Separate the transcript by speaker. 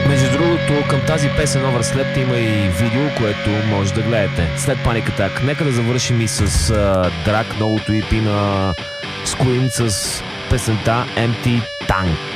Speaker 1: Между другото, към тази песен Overslept има и видео, което може да гледате. След Panic Attack. Нека да завършим и с Drag, новото EP на Scream с песента Empty Tank.